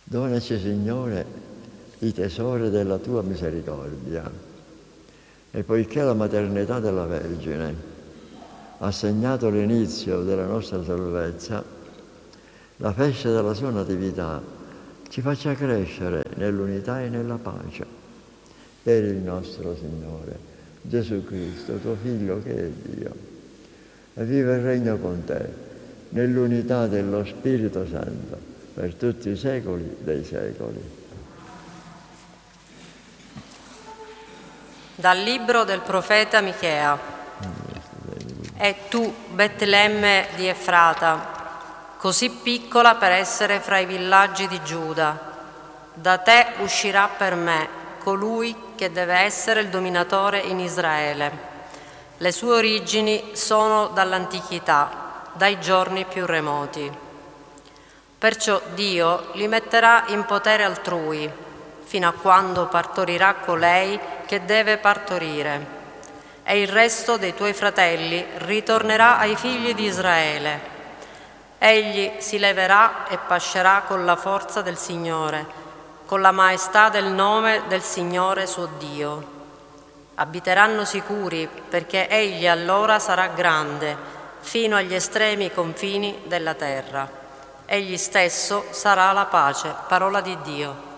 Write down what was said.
Donaci, Signore, i tesori della tua misericordia. E poiché la maternità della Vergine ha segnato l'inizio della nostra salvezza, la festa della sua natività ci faccia crescere nell'unità e nella pace. Per il nostro Signore Gesù Cristo, tuo Figlio che è Dio, e vive e regna con te nell'unità dello Spirito Santo per tutti i secoli dei secoli. Dal libro del profeta Michea. E tu, Betlemme di Efrata, così piccola per essere fra i villaggi di Giuda, da te uscirà per me colui che deve essere il dominatore in Israele. Le sue origini sono dall'antichità, dai giorni più remoti. Perciò Dio li metterà in potere altrui, fino a quando partorirà colei che deve partorire. E il resto dei tuoi fratelli ritornerà ai figli di Israele. Egli si leverà e pascerà con la forza del Signore, con la maestà del nome del Signore suo Dio. Abiteranno sicuri, perché egli allora sarà grande, fino agli estremi confini della terra. Egli stesso sarà la pace, parola di Dio.